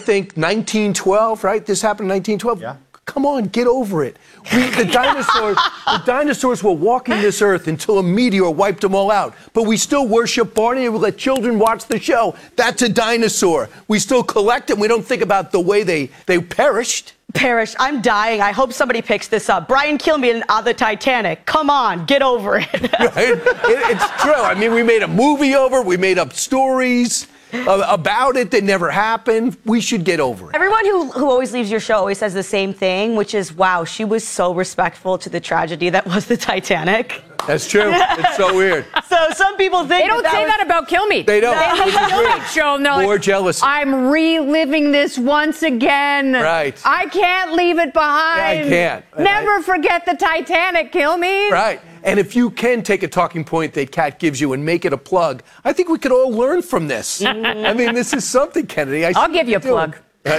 think 1912, right? This happened in 1912. Yeah. Come on, get over it. The dinosaurs were walking this earth until a meteor wiped them all out. But we still worship Barney and we let children watch the show. That's a dinosaur. We still collect them. We don't think about the way they perished. I'm dying. I hope somebody picks this up. Brian Kilmeade on the Titanic. Come on, get over it. Right? It's true. I mean, we made a movie over it. We made up stories about it that never happened. We should get over it. Everyone who always leaves your show always says the same thing, which is, wow, she was so respectful to the tragedy that was the Titanic. That's true. It's so weird. So some people think they don't say that about Kilmeade. They don't. They leave the Kilmeade show. No, more jealousy. I'm reliving this once again. Right. I can't leave it behind. Yeah, I can't. Never forget the Titanic, Kilmeade. Right. And if you can take a talking point that Kat gives you and make it a plug, I think we could all learn from this. I mean, this is something, Kennedy. I'll give you a plug. Okay.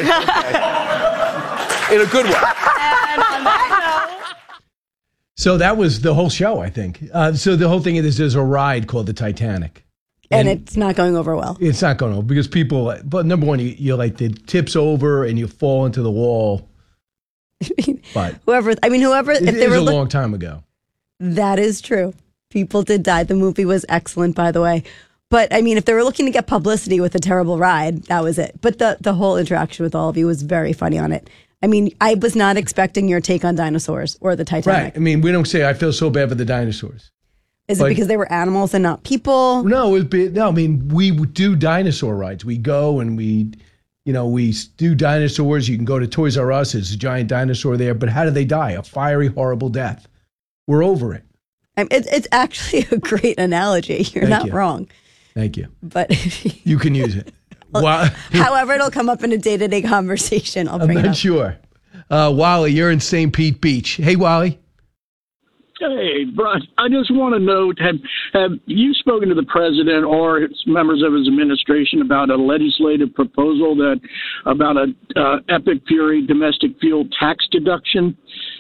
In a good way. And on that note, so that was the whole show, I think. So the whole thing is there's a ride called the Titanic. And it's not going over well. It's not going over because people, but number one, you're like, the tip's over and you fall into the wall. But whoever, if they were a long time ago. That is true. People did die. The movie was excellent, by the way. But I mean, if they were looking to get publicity with a terrible ride, that was it. But the whole interaction with all of you was very funny on it. I mean, I was not expecting your take on dinosaurs or the Titanic. Right. I mean, we don't say, I feel so bad for the dinosaurs. Is it because they were animals and not people? No, I mean, we do dinosaur rides. We go and we do dinosaurs. You can go to Toys R Us. There's a giant dinosaur there. But how do they die? A fiery, horrible death. We're over it. It's actually a great analogy. You're not wrong. Thank you. But you can use it. However, it'll come up in a day-to-day conversation. I'll bring it up. I'm not sure. Wally, you're in St. Pete Beach. Hey, Wally. Hey, Brian, I just want to note, have you spoken to the president or members of his administration about a legislative proposal about a Epic Fury domestic fuel tax deduction?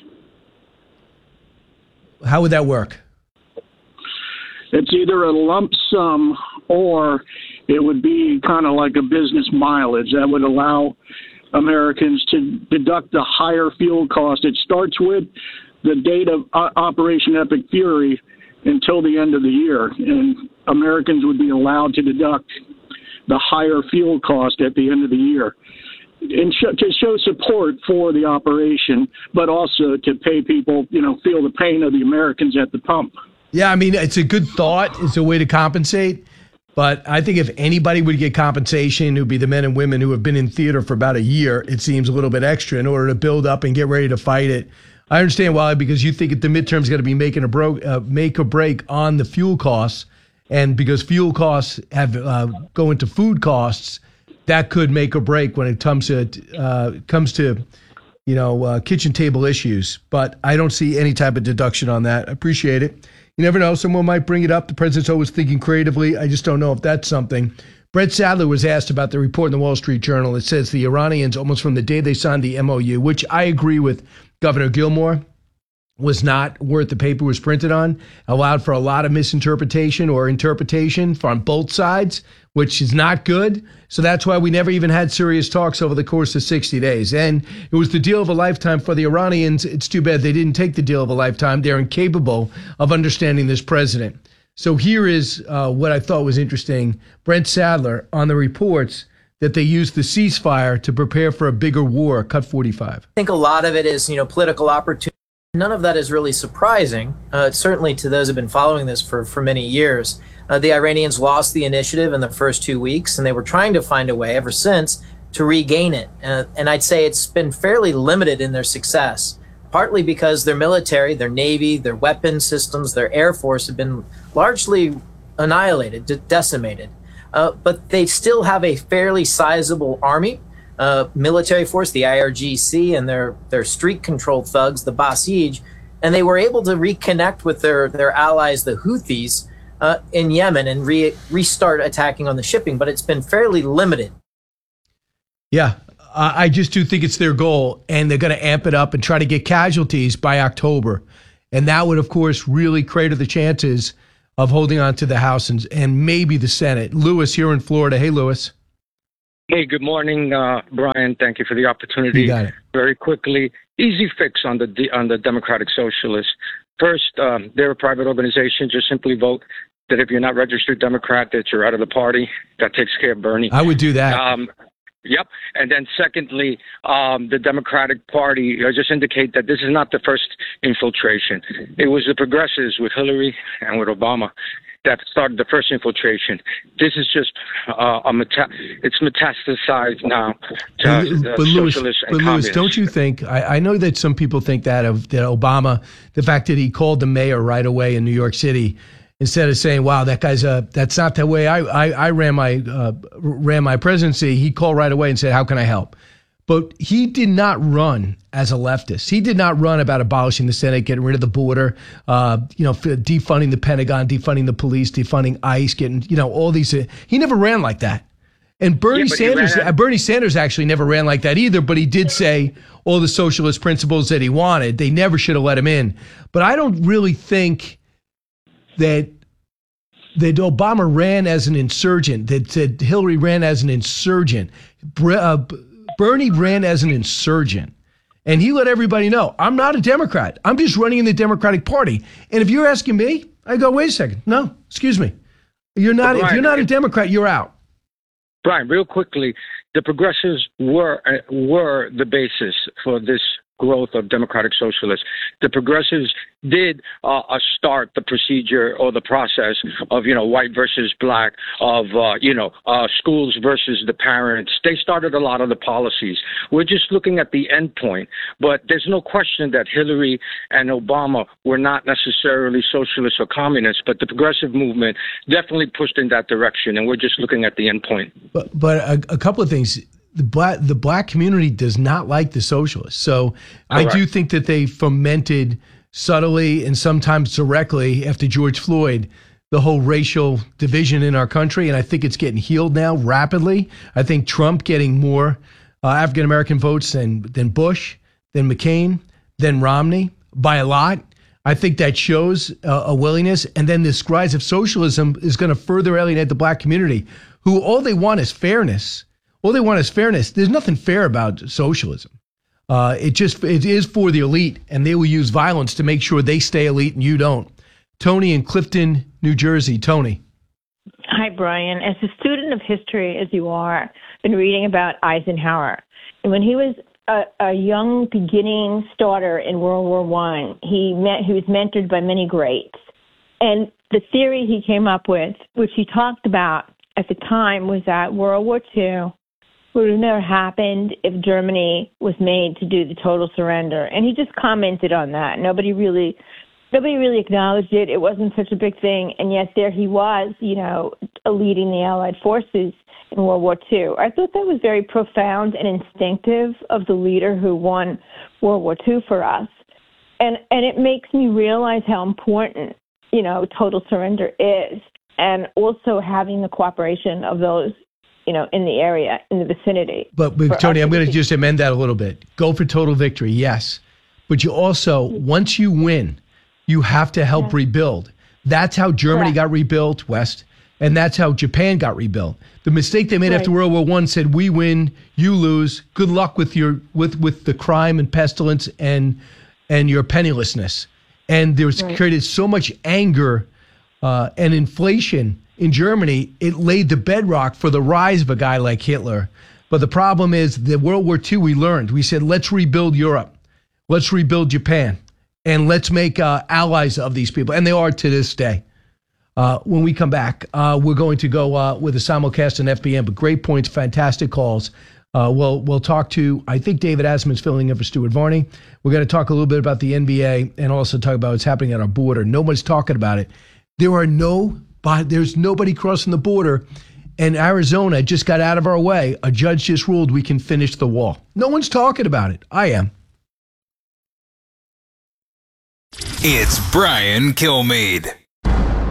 How would that work? It's either a lump sum or it would be kind of like a business mileage that would allow Americans to deduct the higher fuel cost. It starts with the date of Operation Epic Fury until the end of the year, and Americans would be allowed to deduct the higher fuel cost at the end of the year. And to show support for the operation, but also to pay people, feel the pain of the Americans at the pump. Yeah, I mean, it's a good thought. It's a way to compensate. But I think if anybody would get compensation, it would be the men and women who have been in theater for about a year. It seems a little bit extra in order to build up and get ready to fight it. I understand, Wally, because you think the midterm's got to be make or break on the fuel costs. And because fuel costs have go into food costs, that could make or break when it comes to kitchen table issues. But I don't see any type of deduction on that. I appreciate it. You never know. Someone might bring it up. The president's always thinking creatively. I just don't know if that's something. Brett Sadler was asked about the report in the Wall Street Journal. It says the Iranians, almost from the day they signed the MOU, which I agree with Governor Gilmore, was not worth the paper it was printed on, allowed for a lot of misinterpretation or interpretation from both sides, which is not good. So that's why we never even had serious talks over the course of 60 days. And it was the deal of a lifetime for the Iranians. It's too bad they didn't take the deal of a lifetime. They're incapable of understanding this president. So here is what I thought was interesting. Brent Sadler on the reports that they used the ceasefire to prepare for a bigger war, cut 45. I think a lot of it is, political opportunity. None of that is really surprising, certainly to those who have been following this for many years. The Iranians lost the initiative in the first 2 weeks, and they were trying to find a way ever since to regain it. And I'd say it's been fairly limited in their success, partly because their military, their Navy, their weapon systems, their Air Force have been largely annihilated, decimated. But they still have a fairly sizable army. Military force, the IRGC, and their street-controlled thugs, the Basij, and they were able to reconnect with their allies, the Houthis, in Yemen and restart attacking on the shipping, but it's been fairly limited. Yeah, I just do think it's their goal, and they're going to amp it up and try to get casualties by October. And that would, of course, really crater the chances of holding on to the House and maybe the Senate. Lewis here in Florida. Hey, Lewis. Hey, good morning, Brian. Thank you for the opportunity. You got it. Very quickly, easy fix on the Democratic Socialists. First, they're a private organization. Just simply vote that if you're not registered Democrat, that you're out of the party. That takes care of Bernie. I would do that. Yep. And then secondly, the Democratic Party just indicate that this is not the first infiltration. It was the progressives with Hillary and with Obama that started the first infiltration. This is just it's metastasized now to socialists and communists. Louis, don't you think, I know that some people think that Obama, the fact that he called the mayor right away in New York City, instead of saying, wow, that guy's that's not the way I ran my presidency, he called right away and said, how can I help? But he did not run as a leftist. He did not run about abolishing the Senate, getting rid of the border, defunding the Pentagon, defunding the police, defunding ICE, getting, all these. He never ran like that. And Bernie Sanders actually never ran like that either, but he did say all the socialist principles that he wanted. They never should have let him in. But I don't really think that Obama ran as an insurgent, that Hillary ran as an insurgent. Bernie ran as an insurgent, and he let everybody know, I'm not a Democrat. I'm just running in the Democratic Party. And if you're asking me, I go, wait a second. No, excuse me. You're not. Brian, if you're not a Democrat, you're out. Brian, real quickly, the progressives were the basis for this growth of Democratic Socialists. The progressives did start the procedure or the process of, white versus black, of, schools versus the parents. They started a lot of the policies. We're just looking at the end point. But there's no question that Hillary and Obama were not necessarily socialists or communists, but the progressive movement definitely pushed in that direction, and we're just looking at the end point. But a couple of things. The black community does not like the socialists. So I do think that they fomented subtly and sometimes directly after George Floyd the whole racial division in our country. And I think it's getting healed now rapidly. I think Trump getting more African-American votes than Bush, than McCain, than Romney by a lot. I think that shows a willingness. And then this rise of socialism is going to further alienate the black community, who all they want is fairness. All they want is fairness. There's nothing fair about socialism. It is for the elite, and they will use violence to make sure they stay elite and you don't. Tony in Clifton, New Jersey. Tony. Hi, Brian. As a student of history, as you are, been reading about Eisenhower. And when he was a young beginning starter in World War I, he was mentored by many greats. And the theory he came up with, which he talked about at the time, was that World War II would have never happened if Germany was made to do the total surrender. And he just commented on that. Nobody really acknowledged it. It wasn't such a big thing. And yet there he was, leading the Allied forces in World War II. I thought that was very profound and instinctive of the leader who won World War II for us. And it makes me realize how important, total surrender is, and also having the cooperation of those in the area, in the vicinity. But Tony, I'm going to just amend that a little bit. Go for total victory, yes. But you also, once you win, you have to help rebuild. That's how Germany got rebuilt, West, and that's how Japan got rebuilt. The mistake they made after World War I said, we win, you lose. Good luck with with the crime and pestilence and your pennilessness. And there was created so much anger and inflation in Germany, it laid the bedrock for the rise of a guy like Hitler. But the problem is that World War II, we said, let's rebuild Europe. Let's rebuild Japan. And let's make allies of these people. And they are to this day. When we come back, we're going to go with a simulcast on FBN. But great points, fantastic calls. We'll talk to, I think David Asman's filling in for Stuart Varney. We're going to talk a little bit about the NBA and also talk about what's happening at our border. Nobody's talking about it. There's nobody crossing the border, and Arizona just got out of our way. A judge just ruled we can finish the wall. No one's talking about it. I am. It's Brian Kilmeade.